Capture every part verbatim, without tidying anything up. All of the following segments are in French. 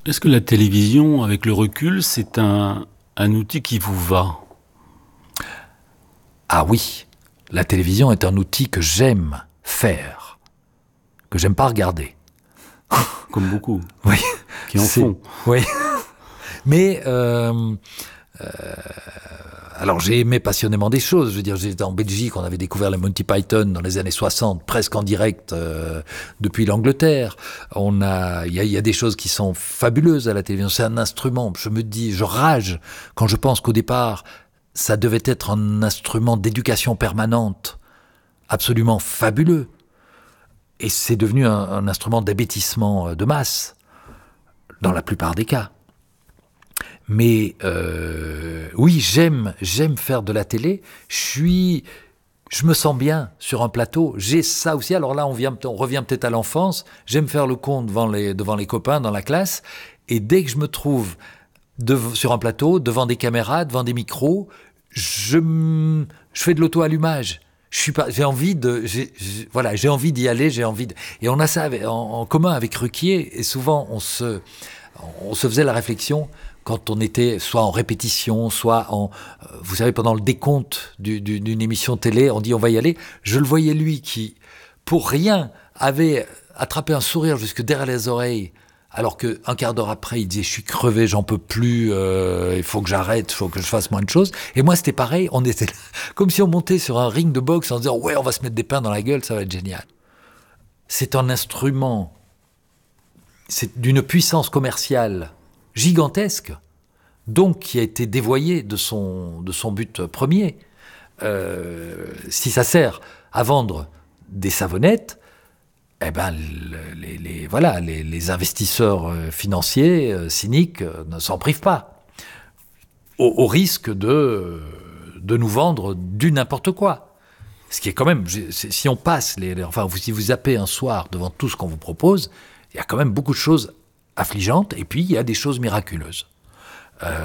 Est-ce que la télévision, avec le recul, c'est un, un outil qui vous va ? Ah oui, la télévision est un outil que j'aime faire, que j'aime pas regarder. Comme beaucoup, Oui, qui en c'est- font. Oui, mais euh, euh, alors j'ai aimé passionnément des choses. Je veux dire, j'étais en Belgique, on avait découvert les Monty Python dans les années soixante, presque en direct euh, depuis l'Angleterre. On a, il y a, il y a des choses qui sont fabuleuses à la télévision. C'est un instrument. Je me dis, je rage quand je pense qu'au départ, ça devait être un instrument d'éducation permanente, absolument fabuleux. Et c'est devenu un, un instrument d'abêtissement de masse, dans la plupart des cas. Mais euh, oui, j'aime, j'aime faire de la télé. Je suis, je me sens bien sur un plateau. J'ai ça aussi. Alors là, on, vient, on revient peut-être à l'enfance. J'aime faire le con devant les, devant les copains dans la classe. Et dès que je me trouve de, sur un plateau, devant des caméras, devant des micros, je, m- je fais de l'auto-allumage. Je suis pas, j'ai envie de, j'ai, j'ai- voilà, j'ai envie d'y aller, j'ai envie de, et on a ça avec- en, en commun avec Ruquier, et souvent on se, on se faisait la réflexion quand on était soit en répétition, soit en, euh, vous savez, pendant le décompte du- du- d'une émission télé, on dit on va y aller. Je le voyais lui qui, pour rien, avait attrapé un sourire jusque derrière les oreilles, alors qu'un quart d'heure après, il disait « je suis crevé, j'en peux plus, euh, il faut que j'arrête, il faut que je fasse moins de choses ». Et moi, c'était pareil, on était là, comme si on montait sur un ring de boxe en disant « ouais, on va se mettre des pains dans la gueule, ça va être génial ». C'est un instrument, c'est d'une puissance commerciale gigantesque, donc qui a été dévoyé de son, de son but premier. Euh, si ça sert à vendre des savonnettes, eh ben, le- les, les- voilà, les, les investisseurs euh, financiers euh, cyniques euh, ne s'en privent pas, au, au risque de, euh, de nous vendre du n'importe quoi. Ce qui est quand même, j'ai- c'est- si on passe, les, les- enfin, vous- si vous zappez un soir devant tout ce qu'on vous propose, il y a quand même beaucoup de choses affligeantes, et puis il y a des choses miraculeuses. Euh,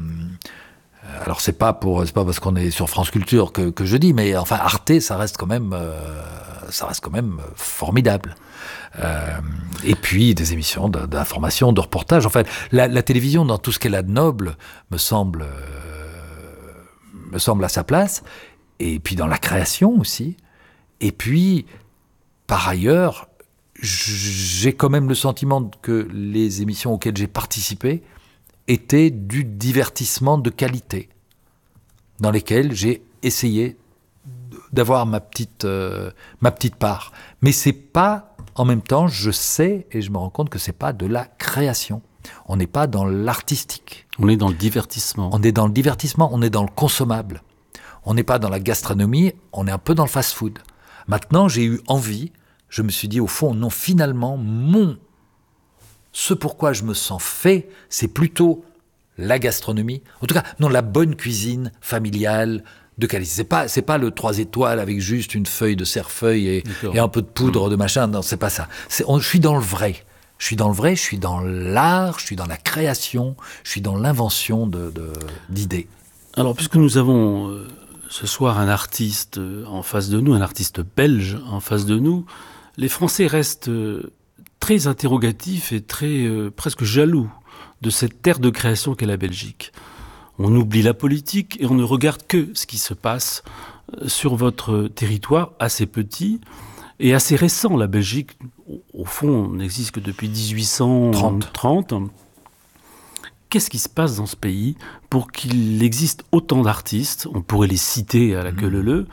alors c'est pas pour, c'est pas parce qu'on est sur France Culture que, que je dis, mais enfin Arte, ça reste quand même, euh, ça reste quand même formidable. Euh, et puis des émissions de- d'information, de reportage. En fait, la, la télévision, dans tout ce qu'elle a de noble, me semble, euh, me semble à sa place. Et puis dans la création aussi. Et puis, par ailleurs, j'ai quand même le sentiment que les émissions auxquelles j'ai participé étaient du divertissement de qualité, dans lesquelles j'ai essayé d'avoir ma petite, euh, ma petite part. Mais c'est pas, en même temps, je sais et je me rends compte que c'est pas de la création. On n'est pas dans l'artistique. On est dans le divertissement. On est dans le divertissement, on est dans le consommable. On n'est pas dans la gastronomie, on est un peu dans le fast-food. Maintenant, j'ai eu envie, je me suis dit, au fond, non, finalement, mon, ce pourquoi je me sens fait, c'est plutôt la gastronomie. En tout cas, non, la bonne cuisine familiale, de qualité. C'est pas, c'est pas le trois étoiles avec juste une feuille de cerfeuil et, et un peu de poudre de machin. Non, c'est pas ça. C'est, on, je suis dans le vrai. Je suis dans le vrai, je suis dans l'art, je suis dans la création, je suis dans l'invention de, de, d'idées. Alors, puisque nous avons euh, ce soir un artiste euh, en face de nous, un artiste belge en face de nous, les Français restent euh, très interrogatifs et très euh, presque jaloux de cette terre de création qu'est la Belgique. On oublie la politique et on ne regarde que ce qui se passe sur votre territoire assez petit et assez récent. La Belgique, au fond, n'existe que depuis dix-huit cent trente. Qu'est-ce qui se passe dans ce pays pour qu'il existe autant d'artistes ? On pourrait les citer à la queue leu-leu.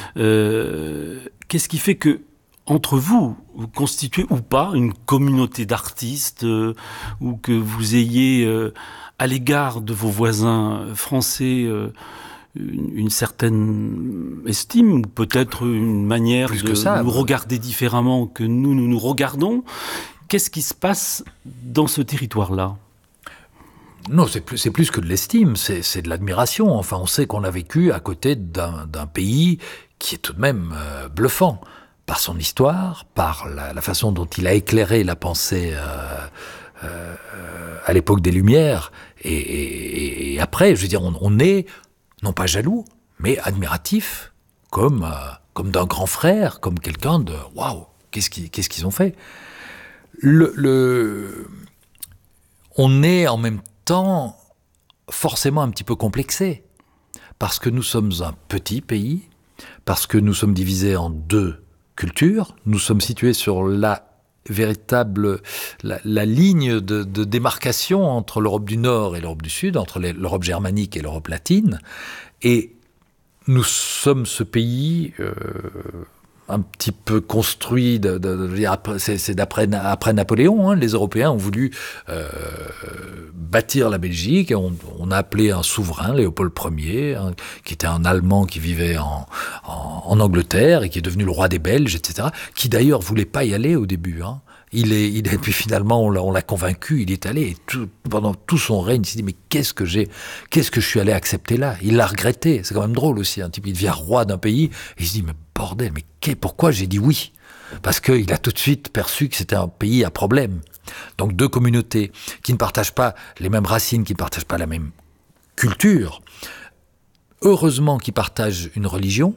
Euh, qu'est-ce qui fait que, entre vous, vous constituez ou pas une communauté d'artistes euh, ou que vous ayez... Euh, à l'égard de vos voisins français, euh, une, une certaine estime, ou peut-être une manière Plus de que ça, nous bah. regarder différemment que nous, nous nous regardons. Qu'est-ce qui se passe dans ce territoire-là ? Non, c'est plus, c'est plus que de l'estime, c'est, c'est de l'admiration. Enfin, on sait qu'on a vécu à côté d'un, d'un pays qui est tout de même euh, bluffant, par son histoire, par la, la façon dont il a éclairé la pensée euh, euh, à l'époque des Lumières, et, et, et après, je veux dire, on, on est, non pas jaloux, mais admiratif, comme, euh, comme d'un grand frère, comme quelqu'un de « waouh, qu'est-ce qu'ils, qu'est-ce qu'ils ont fait ?» le, le, on est en même temps forcément un petit peu complexé, parce que nous sommes un petit pays, parce que nous sommes divisés en deux cultures, nous sommes situés sur la véritable la, la ligne de, de démarcation entre l'Europe du Nord et l'Europe du Sud, entre les, l'Europe germanique et l'Europe latine, et nous sommes ce pays euh, un petit peu construit, de, de, de, de, c'est, c'est d'après après Napoléon, hein, les Européens ont voulu euh, bâtir la Belgique, et on, on a appelé un souverain, Léopold Ier, hein, qui était un Allemand qui vivait en, en, en Angleterre et qui est devenu le roi des Belges, et cetera, qui d'ailleurs voulait pas y aller au début, hein. Il est, il est, puis finalement, on l'a, on l'a convaincu, il est allé, et tout, pendant tout son règne, il s'est dit, mais qu'est-ce que j'ai, qu'est-ce que je suis allé accepter là? Il l'a regretté, c'est quand même drôle aussi, un type, il devient roi d'un pays, et il se dit, mais bordel, mais qu'est, pourquoi j'ai dit oui? Parce qu'il a tout de suite perçu que c'était un pays à problème. Donc deux communautés qui ne partagent pas les mêmes racines, qui ne partagent pas la même culture, heureusement qui partagent une religion,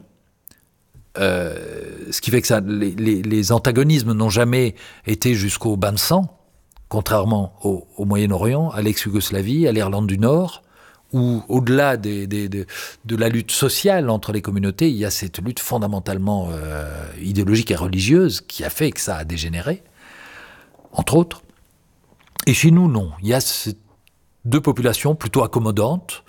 Euh, ce qui fait que ça, les, les, les antagonismes n'ont jamais été jusqu'au bain de sang, contrairement au, au Moyen-Orient, à l'ex-Yougoslavie, à l'Irlande du Nord, où au-delà des, des, de, de la lutte sociale entre les communautés, il y a cette lutte fondamentalement euh, idéologique et religieuse qui a fait que ça a dégénéré, entre autres. Et chez nous, non. Il y a ces deux populations plutôt accommodantes,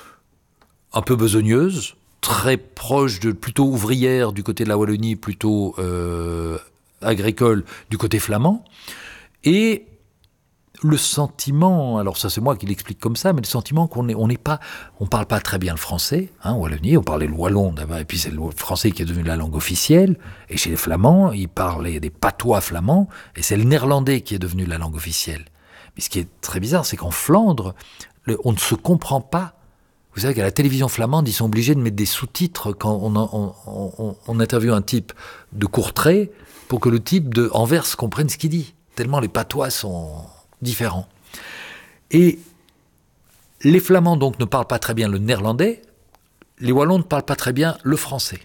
un peu besogneuses, très proche, de, plutôt ouvrière du côté de la Wallonie, plutôt euh, agricole du côté flamand. Et le sentiment, alors ça c'est moi qui l'explique comme ça, mais le sentiment qu'on n'est on n'est pas, on parle pas très bien le français, hein, en Wallonie, on parlait le wallon d'abord, et puis c'est le français qui est devenu la langue officielle, et chez les Flamands, ils parlaient des patois flamands, et c'est le néerlandais qui est devenu la langue officielle. Mais ce qui est très bizarre, c'est qu'en Flandre, le, on ne se comprend pas. Vous savez qu'à la télévision flamande, ils sont obligés de mettre des sous-titres quand on, on, on, on interviewe un type de Courtrai pour que le type de Anvers comprenne ce qu'il dit, tellement les patois sont différents. Et les Flamands donc ne parlent pas très bien le néerlandais, les Wallons ne parlent pas très bien le français.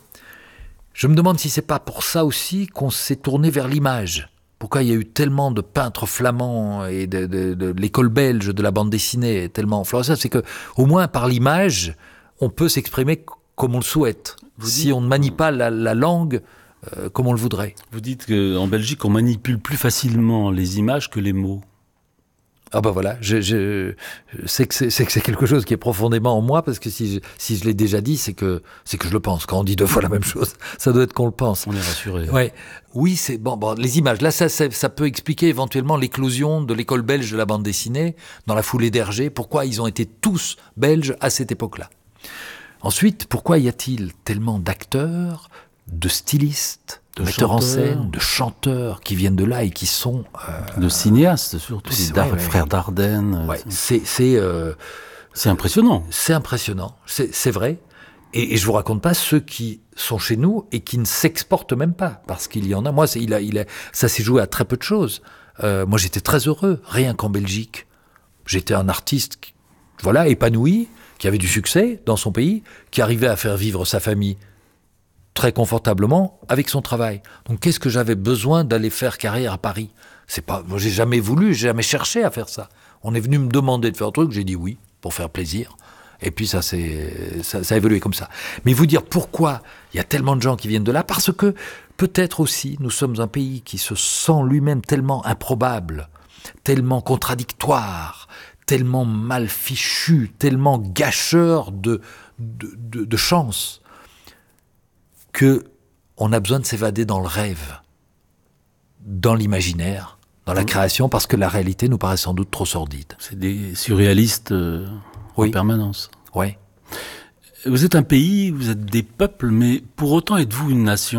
Je me demande si c'est pas pour ça aussi qu'on s'est tourné vers l'image. Pourquoi il y a eu tellement de peintres flamands et de, de, de, de l'école belge de la bande dessinée tellement florissante, c'est que au moins par l'image, on peut s'exprimer comme on le souhaite. Vous si dites, on ne manie pas la, la langue euh, comme on le voudrait. Vous dites qu'en Belgique, on manipule plus facilement les images que les mots. Ah ben voilà, je, je, je sais que c'est, c'est que c'est quelque chose qui est profondément en moi, parce que si je, si je l'ai déjà dit, c'est que, c'est que je le pense. Quand on dit deux fois la même chose, ça doit être qu'on le pense. On est rassuré. Ouais. Oui, c'est bon, bon. Les images, là, ça, ça, ça peut expliquer éventuellement l'éclosion de l'école belge de la bande dessinée dans la foulée d'Hergé. Pourquoi ils ont été tous belges à cette époque-là. Ensuite, pourquoi y a-t-il tellement d'acteurs, de stylistes, de metteurs en scène, de chanteurs qui viennent de là et qui sont... Euh, de cinéastes, surtout, des ouais, ouais, frères Dardenne. Ouais, c'est, c'est, euh, c'est impressionnant. C'est impressionnant, c'est, c'est vrai. Et, et je vous raconte pas ceux qui sont chez nous et qui ne s'exportent même pas, parce qu'il y en a. Moi, c'est, il a, il a, ça s'est joué à très peu de choses. Euh, moi, j'étais très heureux, rien qu'en Belgique. J'étais un artiste, qui, voilà, épanoui, qui avait du succès dans son pays, qui arrivait à faire vivre sa famille très confortablement avec son travail. Donc qu'est-ce que j'avais besoin d'aller faire carrière à Paris ? C'est pas, moi, j'ai jamais voulu, j'ai jamais cherché à faire ça. On est venu me demander de faire un truc, j'ai dit oui, pour faire plaisir. Et puis ça, c'est, ça, ça a évolué comme ça. Mais vous dire pourquoi il y a tellement de gens qui viennent de là ? Parce que peut-être aussi, nous sommes un pays qui se sent lui-même tellement improbable, tellement contradictoire, tellement mal fichu, tellement gâcheur de, de, de, de chance, qu'on a besoin de s'évader dans le rêve, dans l'imaginaire, dans la création, parce que la réalité nous paraît sans doute trop sordide. C'est des surréalistes euh, oui. en permanence. Oui. Vous êtes un pays, vous êtes des peuples, mais pour autant êtes-vous une nation ?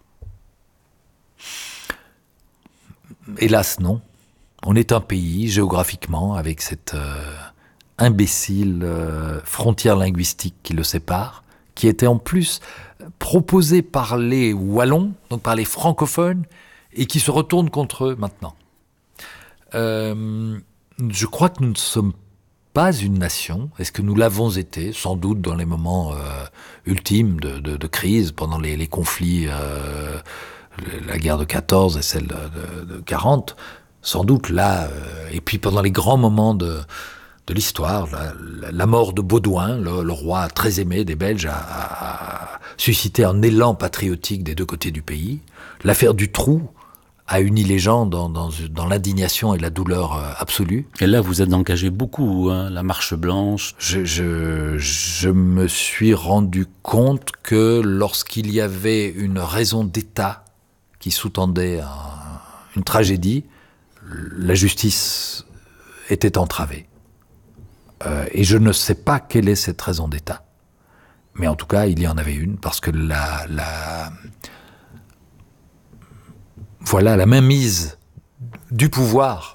Hélas, non. On est un pays, géographiquement, avec cette euh, imbécile euh, frontière linguistique qui le sépare, qui était en plus proposé par les Wallons, donc par les francophones, et qui se retourne contre eux maintenant. Euh, je crois que nous ne sommes pas une nation. Est-ce que nous l'avons été ? Sans doute dans les moments euh, ultimes de, de, de crise, pendant les, les conflits, euh, la guerre de quatorze et celle de, de, de quarante. sans doute là, euh, et puis pendant les grands moments de, de l'histoire, la, la, la mort de Baudouin, le, le roi très aimé des Belges, a, a, a suscité un élan patriotique des deux côtés du pays. L'affaire Dutroux a uni les gens dans, dans, dans l'indignation et la douleur euh, absolue. Et là, vous êtes engagé beaucoup, hein, la Marche Blanche. Je, je, je me suis rendu compte que lorsqu'il y avait une raison d'État qui sous-tendait un, une tragédie, la justice était entravée. Euh, et je ne sais pas quelle est cette raison d'État. Mais en tout cas, il y en avait une, parce que la... la Voilà la mainmise du pouvoir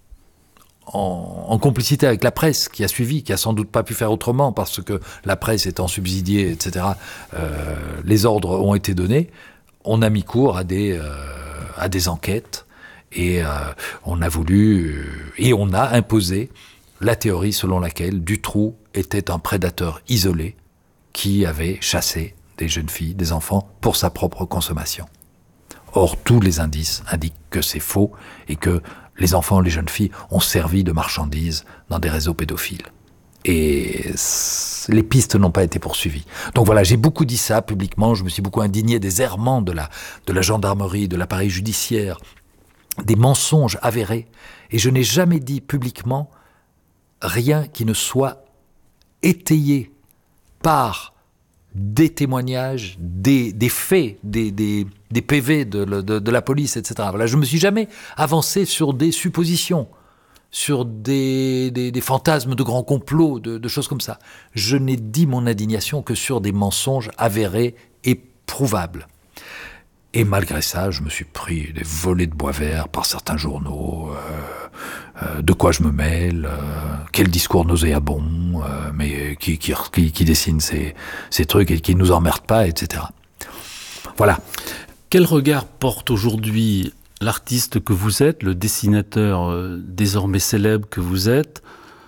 en, en complicité avec la presse qui a suivi, qui a sans doute pas pu faire autrement parce que la presse étant subsidiée, et cetera, euh, les ordres ont été donnés. On a mis cours à des, euh, à des enquêtes et euh, on a voulu, euh, et on a imposé la théorie selon laquelle Dutroux était un prédateur isolé qui avait chassé des jeunes filles, des enfants pour sa propre consommation. Or, tous les indices indiquent que c'est faux et que les enfants, les jeunes filles ont servi de marchandises dans des réseaux pédophiles. Et les pistes n'ont pas été poursuivies. Donc voilà, j'ai beaucoup dit ça publiquement, je me suis beaucoup indigné des errements de la, de la gendarmerie, de l'appareil judiciaire, des mensonges avérés. Et je n'ai jamais dit publiquement rien qui ne soit étayé par des témoignages, des, des faits, des, des, des P V de, de, de la police, et cetera. Voilà, je ne me suis jamais avancé sur des suppositions, sur des, des, des fantasmes de grands complots, de, de choses comme ça. Je n'ai dit mon indignation que sur des mensonges avérés et prouvables. Et malgré ça, je me suis pris des volées de bois vert par certains journaux. Euh, euh, de quoi je me mêle, euh, quel discours nauséabond, euh, mais qui, qui, qui, qui dessine ces, ces trucs et qui ne nous emmerde pas, et cetera. Voilà. Quel regard porte aujourd'hui l'artiste que vous êtes, le dessinateur euh, désormais célèbre que vous êtes,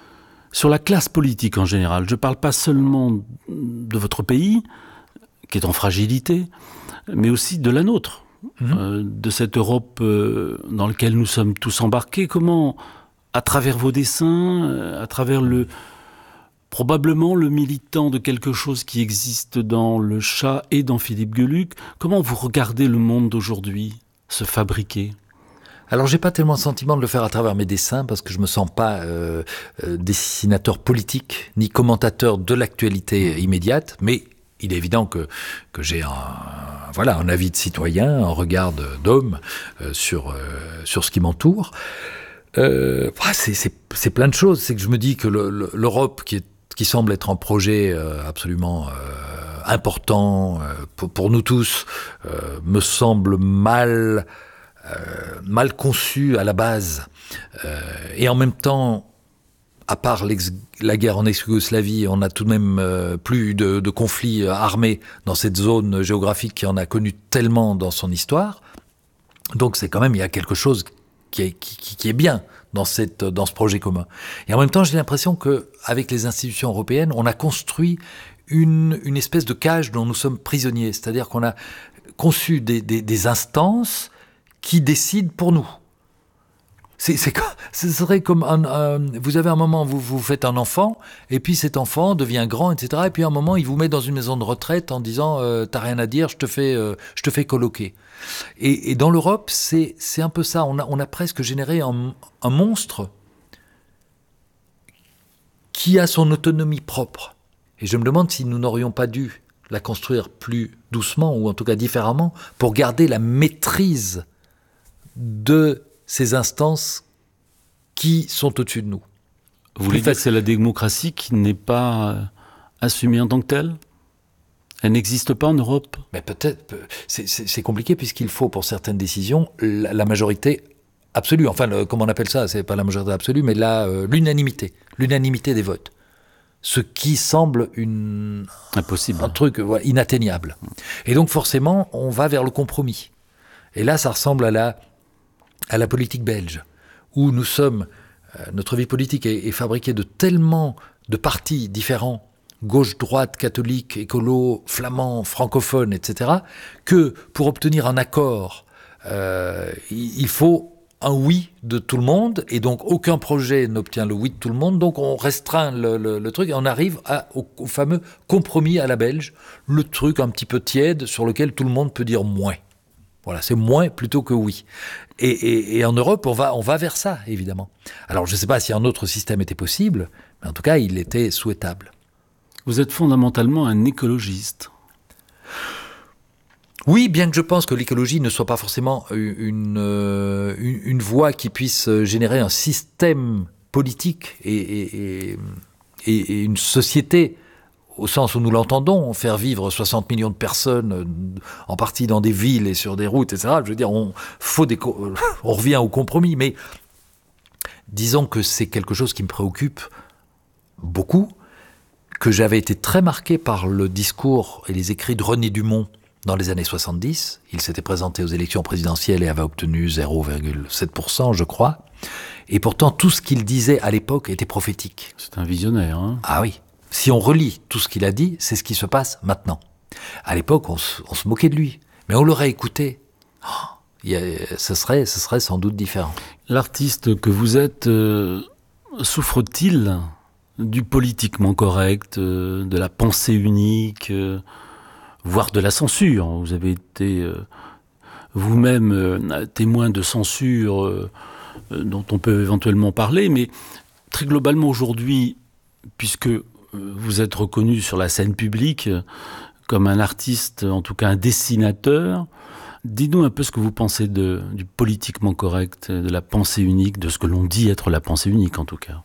sur la classe politique en général? Je ne parle pas seulement de votre pays, qui est en fragilité, mais aussi de la nôtre, mmh. euh, de cette Europe euh, dans laquelle nous sommes tous embarqués. Comment, à travers vos dessins, euh, à travers le probablement le militant de quelque chose qui existe dans Le Chat et dans Philippe Geluck, comment vous regardez le monde d'aujourd'hui se fabriquer? Alors, j'ai pas tellement le sentiment de le faire à travers mes dessins, parce que je me sens pas euh, euh, dessinateur politique, ni commentateur de l'actualité immédiate, mais il est évident que, que j'ai un, voilà, un avis de citoyen, un regard d'homme euh, sur, euh, sur ce qui m'entoure. Euh, c'est, c'est, c'est plein de choses. C'est que je me dis que le, le, l'Europe, qui, est, qui semble être un projet euh, absolument euh, important euh, pour, pour nous tous, euh, me semble mal, euh, mal conçu à la base. Euh, et en même temps, à part la guerre en ex-Yougoslavie, on n'a tout de même euh, plus de, de conflits armés dans cette zone géographique qui en a connu tellement dans son histoire. Donc c'est quand même, il y a quelque chose qui est, qui, qui est bien dans, cette, dans ce projet commun. Et en même temps, j'ai l'impression qu'avec les institutions européennes, on a construit une, une espèce de cage dont nous sommes prisonniers. C'est-à-dire qu'on a conçu des, des, des instances qui décident pour nous. C'est, c'est, ce serait comme un, un, vous avez un moment, vous, vous faites un enfant, et puis cet enfant devient grand, et cetera. Et puis à un moment, il vous met dans une maison de retraite en disant euh, t'as rien à dire, je te fais, euh, je te fais colloquer. Et, et dans l'Europe, c'est, c'est un peu ça. On a, on a presque généré un, un monstre qui a son autonomie propre. Et je me demande si nous n'aurions pas dû la construire plus doucement, ou en tout cas différemment, pour garder la maîtrise de ces instances qui sont au-dessus de nous. Vous voulez dire que c'est la démocratie qui n'est pas euh, assumée en tant que telle? Elle n'existe pas en Europe? Mais peut-être, c'est, c'est, c'est compliqué puisqu'il faut pour certaines décisions la, la majorité absolue. Enfin, le, comment on appelle ça? C'est pas la majorité absolue, mais la, euh, l'unanimité. L'unanimité des votes. Ce qui semble une, impossible, un truc ouais, inatteignable. Et donc forcément, on va vers le compromis. Et là, ça ressemble à la à la politique belge, où nous sommes, euh, notre vie politique est, est fabriquée de tellement de partis différents, gauche, droite, catholique, écolo, flamand, francophone, et cetera, que pour obtenir un accord, euh, il faut un oui de tout le monde, et donc aucun projet n'obtient le oui de tout le monde, donc on restreint le, le, le truc, et on arrive à, au, au fameux compromis à la belge, le truc un petit peu tiède sur lequel tout le monde peut dire moins. Voilà, c'est moins plutôt que oui. Et, et, et en Europe, on va, on va vers ça, évidemment. Alors, je ne sais pas si un autre système était possible, mais en tout cas, il était souhaitable. Vous êtes fondamentalement un écologiste. Oui, bien que je pense que l'écologie ne soit pas forcément une, une, une voie qui puisse générer un système politique et, et, et, et une société au sens où nous l'entendons, faire vivre soixante millions de personnes, en partie dans des villes et sur des routes, et cetera. Je veux dire, on, faut des, on revient au compromis, mais disons que c'est quelque chose qui me préoccupe beaucoup, que j'avais été très marqué par le discours et les écrits de René Dumont dans les années soixante-dix. Il s'était présenté aux élections présidentielles et avait obtenu zéro virgule sept pour cent, je crois. Et pourtant, tout ce qu'il disait à l'époque était prophétique. C'est un visionnaire, hein ? Ah oui. Si on relit tout ce qu'il a dit, c'est ce qui se passe maintenant. À l'époque, on se, on se moquait de lui. Mais on l'aurait écouté. Oh, y a, ce, serait, ce serait sans doute différent. L'artiste que vous êtes euh, souffre-t-il du politiquement correct, euh, de la pensée unique, euh, voire de la censure ? Vous avez été euh, vous-même euh, témoin de censure euh, dont on peut éventuellement parler, mais très globalement aujourd'hui, puisque vous êtes reconnu sur la scène publique comme un artiste, en tout cas un dessinateur. Dites-nous un peu ce que vous pensez de, du politiquement correct, de la pensée unique, de ce que l'on dit être la pensée unique en tout cas.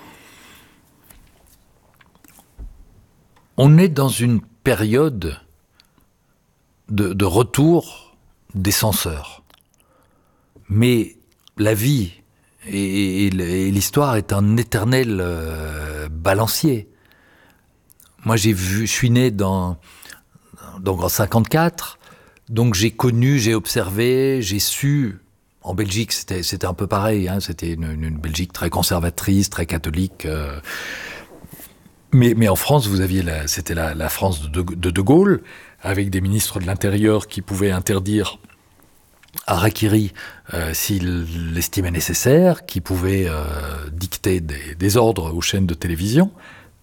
On est dans une période de, de retour des censeurs. Mais la vie et, et, et l'histoire est un éternel euh, balancier. Moi, j'ai vu, je suis né dans, donc en cinquante-quatre, donc j'ai connu, j'ai observé, j'ai su. En Belgique, c'était, c'était un peu pareil, hein, c'était une, une Belgique très conservatrice, très catholique. Euh, mais, mais en France, vous aviez la, c'était la, la France de, de De Gaulle, avec des ministres de l'Intérieur qui pouvaient interdire harakiri euh, s'il l'estimait nécessaire, qui pouvaient euh, dicter des, des ordres aux chaînes de télévision.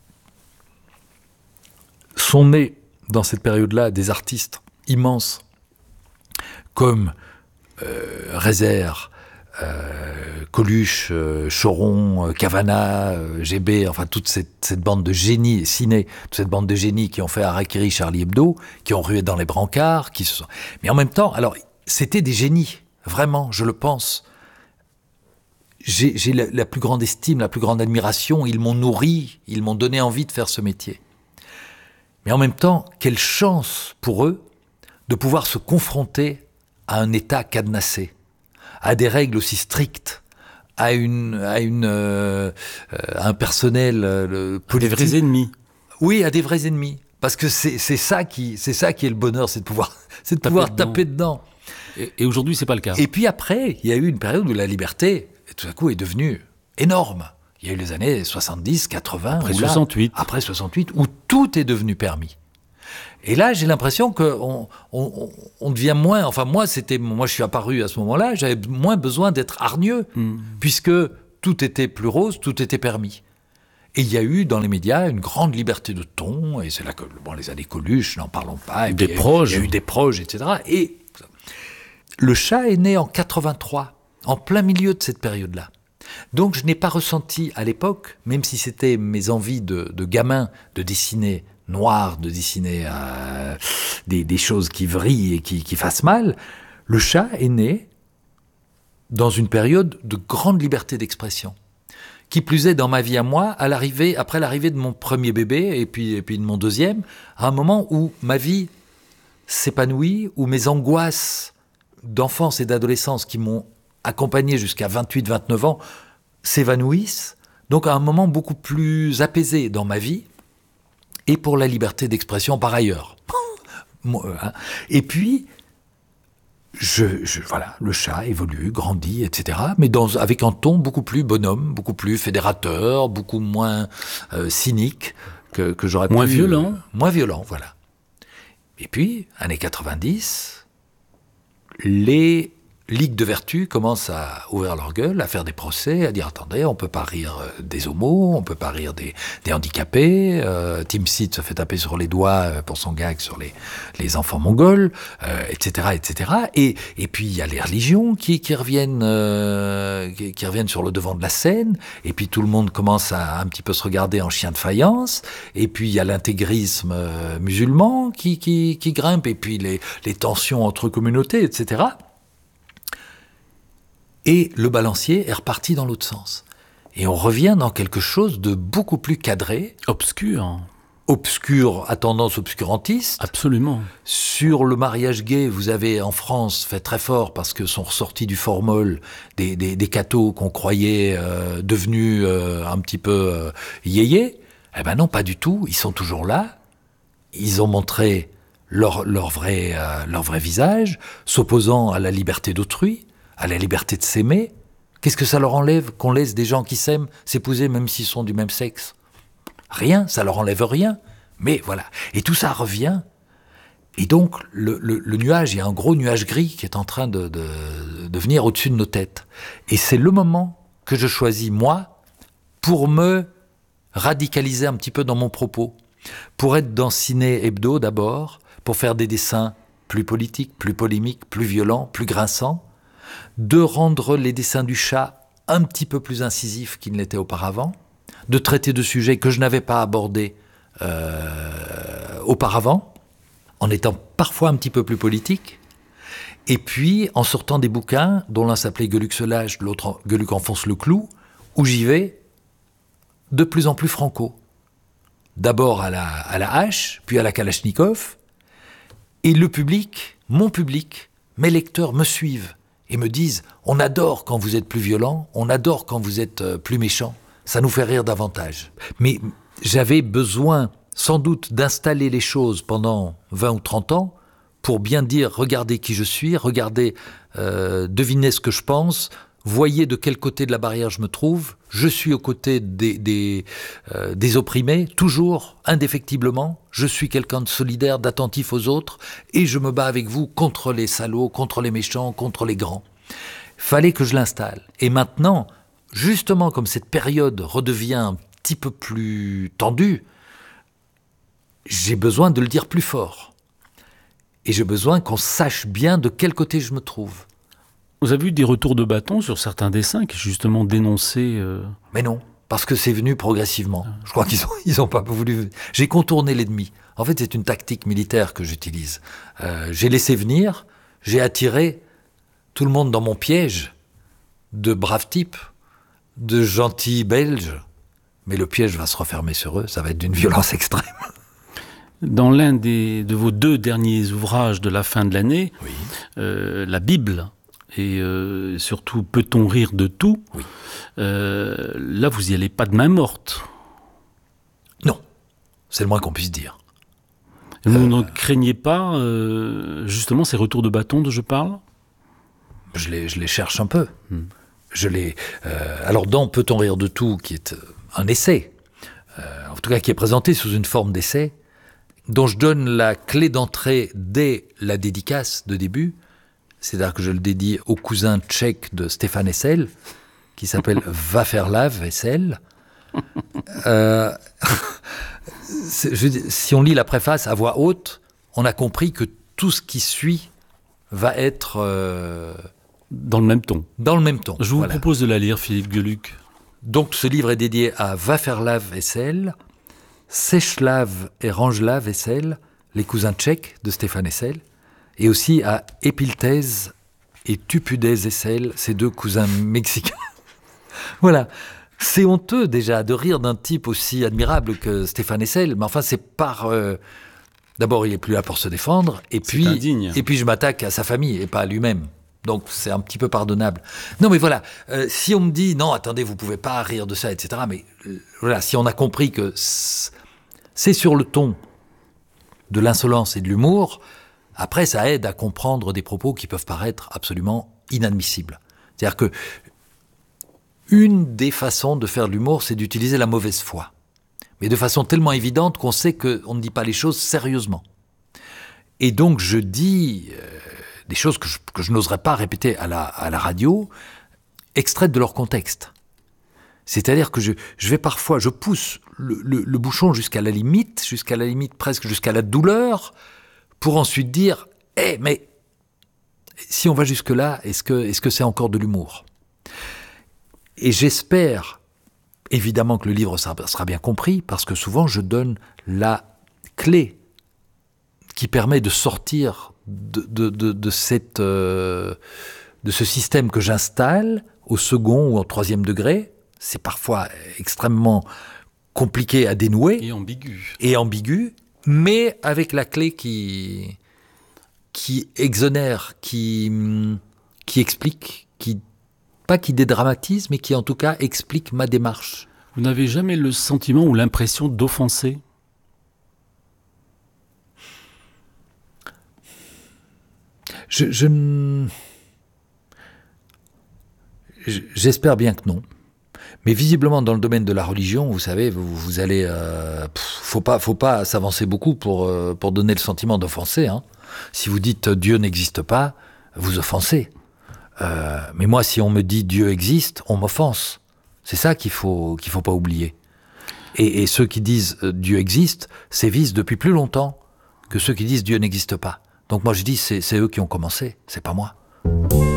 Sont nés dans cette période-là des artistes immenses comme euh, Rézère, euh, Coluche, euh, Choron, euh, Cavana, euh, G B, enfin toute cette, cette bande de génies, ciné, toute cette bande de génies qui ont fait Harakiri, Charlie Hebdo, qui ont rué dans les brancards, qui se sont... Mais en même temps, alors c'était des génies, vraiment, je le pense. J'ai, j'ai la, la plus grande estime, la plus grande admiration. Ils m'ont nourri, ils m'ont donné envie de faire ce métier. Mais en même temps, quelle chance pour eux de pouvoir se confronter à un État cadenassé, à des règles aussi strictes, à, une, à, une, euh, à un personnel euh, politique. À des vrais ennemis. Oui, à des vrais ennemis. Parce que c'est, c'est, ça, qui, c'est ça qui est le bonheur, c'est de pouvoir, c'est de taper pouvoir dedans. taper dedans. Et, et aujourd'hui, c'est pas le cas. Et puis après, il y a eu une période où la liberté, tout à coup, est devenue énorme. Il y a eu les années soixante-dix, quatre-vingts. Après soixante-huit. Là, après soixante-huit, où tout est devenu permis. Et là, j'ai l'impression qu'on on, on devient moins... Enfin, moi, c'était, moi, je suis apparu à ce moment-là, j'avais moins besoin d'être hargneux, mmh. puisque tout était plus rose, tout était permis. Et il y a eu, dans les médias, une grande liberté de ton, et c'est là que, bon, les années Coluche, n'en parlons pas. Et des proches. Il y a eu des proches, et cetera. Et le chat est né en quatre-vingt-trois, en plein milieu de cette période-là. Donc je n'ai pas ressenti à l'époque, même si c'était mes envies de, de gamin de dessiner noir, de dessiner euh, des, des choses qui vrillent et qui, qui fassent mal, le chat est né dans une période de grande liberté d'expression. Qui plus est dans ma vie à moi, à l'arrivée, après l'arrivée de mon premier bébé et puis, et puis de mon deuxième, à un moment où ma vie s'épanouit, où mes angoisses d'enfance et d'adolescence qui m'ont accompagné jusqu'à vingt-huit vingt-neuf ans, s'évanouissent, donc à un moment beaucoup plus apaisé dans ma vie, et pour la liberté d'expression par ailleurs. Et puis, je, je, voilà, le chat évolue, grandit, et cetera, mais dans, avec un ton beaucoup plus bonhomme, beaucoup plus fédérateur, beaucoup moins euh, cynique que, que j'aurais pu... Moins violent. Euh, moins violent, voilà. Et puis, années quatre-vingt-dix, les... ligues de vertu commencent à ouvrir leur gueule, à faire des procès, à dire « Attendez, on ne peut pas rire des homos, on ne peut pas rire des, des handicapés. Euh, » Tim Seed se fait taper sur les doigts pour son gag sur les, les enfants mongols, euh, et cetera, et cetera. Et, et puis, il y a les religions qui, qui, reviennent, euh, qui, qui reviennent sur le devant de la scène. Et puis, tout le monde commence à un petit peu se regarder en chien de faïence. Et puis, il y a l'intégrisme euh, musulman qui, qui, qui grimpe. Et puis, les, les tensions entre communautés, et cetera. Et le balancier est reparti dans l'autre sens. Et on revient dans quelque chose de beaucoup plus cadré. Obscur. Obscur, à tendance obscurantiste. Absolument. Sur le mariage gay, vous avez en France fait très fort parce que sont ressortis du formol des, des, des cathos qu'on croyait euh, devenus euh, un petit peu euh, yéyés. Eh ben non, pas du tout. Ils sont toujours là. Ils ont montré leur, leur, vrai, euh, leur vrai visage, s'opposant à la liberté d'autrui, à la liberté de s'aimer. Qu'est-ce que ça leur enlève qu'on laisse des gens qui s'aiment s'épouser même s'ils sont du même sexe ? Rien, ça leur enlève rien. Mais voilà. Et tout ça revient. Et donc, le, le, le nuage, il y a un gros nuage gris qui est en train de, de, de venir au-dessus de nos têtes. Et c'est le moment que je choisis, moi, pour me radicaliser un petit peu dans mon propos. Pour être dans Ciné Hebdo d'abord, pour faire des dessins plus politiques, plus polémiques, plus violents, plus grinçants, de rendre les dessins du chat un petit peu plus incisifs qu'ils ne l'étaient auparavant, de traiter de sujets que je n'avais pas abordés euh, auparavant, en étant parfois un petit peu plus politique, et puis en sortant des bouquins, dont l'un s'appelait Gueuluc se lâche, l'autre Gueuluc enfonce le clou, où j'y vais de plus en plus franco. D'abord à la, à la hache, puis à la kalachnikov, et le public, mon public, mes lecteurs me suivent et me disent « On adore quand vous êtes plus violent, on adore quand vous êtes plus méchant, ça nous fait rire davantage. » Mais j'avais besoin sans doute d'installer les choses pendant vingt ou trente ans pour bien dire « Regardez qui je suis, regardez, euh, devinez ce que je pense, voyez de quel côté de la barrière je me trouve, je suis aux côtés des, des, euh, des opprimés, toujours, indéfectiblement, je suis quelqu'un de solidaire, d'attentif aux autres, et je me bats avec vous contre les salauds, contre les méchants, contre les grands. » Fallait que je l'installe. Et maintenant, justement, comme cette période redevient un petit peu plus tendue, j'ai besoin de le dire plus fort. Et j'ai besoin qu'on sache bien de quel côté je me trouve. Vous avez eu des retours de bâton sur certains dessins qui justement dénonçaient... Euh... Mais non, parce que c'est venu progressivement. Je crois qu'ils ont, ils ont pas voulu... J'ai contourné l'ennemi. En fait, c'est une tactique militaire que j'utilise. Euh, j'ai laissé venir, j'ai attiré tout le monde dans mon piège de braves types, de gentils Belges. Mais le piège va se refermer sur eux, ça va être d'une violence extrême. Dans l'un des, de vos deux derniers ouvrages de la fin de l'année, oui. euh, la Bible... et euh, surtout « Peut-on rire de tout ?» Oui. euh, Là, vous n'y allez pas de main morte. Non, c'est le moins qu'on puisse dire. Vous euh... ne craignez pas, euh, justement, ces retours de bâton dont je parle ? je les, je les cherche un peu. Hmm. Je les, euh, alors, dans « Peut-on rire de tout ?» qui est un essai, euh, en tout cas qui est présenté sous une forme d'essai, dont je donne la clé d'entrée dès la dédicace de début, c'est-à-dire que je le dédie au cousin tchèque de Stéphane Hessel, qui s'appelle « Va faire lave, Hessel ». Euh, si on lit la préface à voix haute, on a compris que tout ce qui suit va être... Euh, dans le même ton. Dans le même ton. Je vous voilà. propose de la lire, Philippe Gueuluc. Donc ce livre est dédié à « Va faire lave, Hessel », « Sèche-lave et range-lave, Hessel », les cousins tchèques de Stéphane Hessel, et aussi à Épilthèse et Thupudès Hessel, ces deux cousins mexicains. Voilà. C'est honteux déjà de rire d'un type aussi admirable que Stéphane Hessel, mais enfin c'est par... Euh... D'abord, il est plus là pour se défendre, et puis, indigne. et puis je m'attaque à sa famille et pas à lui-même. Donc c'est un petit peu pardonnable. Non mais voilà, euh, si on me dit, non attendez, vous pouvez pas rire de ça, et cetera. Mais euh, voilà, si on a compris que c'est sur le ton de l'insolence et de l'humour, après, ça aide à comprendre des propos qui peuvent paraître absolument inadmissibles. C'est-à-dire que une des façons de faire de l'humour, c'est d'utiliser la mauvaise foi. Mais de façon tellement évidente qu'on sait qu'on ne dit pas les choses sérieusement. Et donc, je dis euh, des choses que je, que je n'oserais pas répéter à la, à la radio, extraites de leur contexte. C'est-à-dire que je, je vais parfois, je pousse le, le, le bouchon jusqu'à la limite, jusqu'à la limite presque jusqu'à la douleur, pour ensuite dire « Eh, hey, mais si on va jusque-là, est-ce que, est-ce que c'est encore de l'humour ?» Et j'espère, évidemment, que le livre sera bien compris, parce que souvent je donne la clé qui permet de sortir de, de, de, de, cette, euh, de ce système que j'installe au second ou au troisième degré. C'est parfois extrêmement compliqué à dénouer. Et ambigu. Et ambigu, mais avec la clé qui, qui exonère, qui, qui explique, qui, pas qui dédramatise, mais qui en tout cas explique ma démarche. Vous n'avez jamais le sentiment ou l'impression d'offenser ? Je, je, j'espère bien que non. Mais visiblement, dans le domaine de la religion, vous savez, vous, vous allez... Euh, pff, faut pas, faut pas s'avancer beaucoup pour, euh, pour donner le sentiment d'offenser. Hein. Si vous dites « Dieu n'existe pas », vous offensez. Euh, mais moi, si on me dit « Dieu existe », on m'offense. C'est ça qu'il faut, qu'il faut pas oublier. Et, et ceux qui disent euh, « Dieu existe » sévissent depuis plus longtemps que ceux qui disent « Dieu n'existe pas ». Donc moi, je dis, c'est, c'est eux qui ont commencé, c'est pas moi.